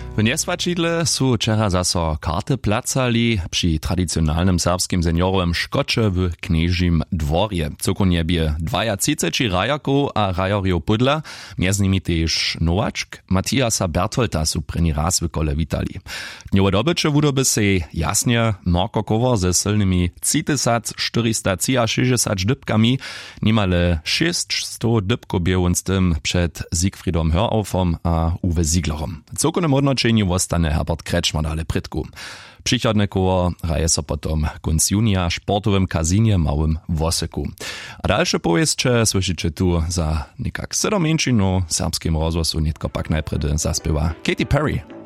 W Niesłačidle su wczera zaso karty placali przy tradycjonalnym serbskim seniorowym szkocze w Kniežim dworje. Cokonie bie 32 rajaków a rajorjów pudla, między nimi też Nowaczk, Matiasa Bertholta su preni raz w kole witali. Dniowe dobycze wudoby se jasnie Marko Kowar ze silnymi 460 dybkami, niemale 600 dybko bieł z tym przed Siegfriedom Höraufom a Uwe Zieglerom. Cokonem odnoczeniu wostane Herbert Kretschmer dale prytku. Przychodne koło raje so potom konc junija sportowym kazinie małym Wosyku. A dalsze powieście słyszycie tu za nikak 7 minut serbskim rozgłosu, nitko pak najpredy zaspiewa Katy Perry.